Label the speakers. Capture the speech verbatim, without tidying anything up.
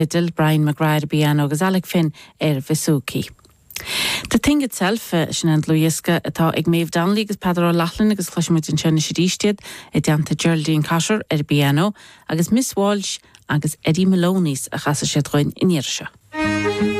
Speaker 1: Dil Brian McGrath piano agus Alec Finn ar Visuki. The thing itself sin an Luiska atá ag méh danlí agus Pedro Lachlan agus chluisiid in China Shadístiad i deanta Geraldine Casher ar piano agus Miss Walsh agus Eddie Maloney's a chasa sé droin in Irisha.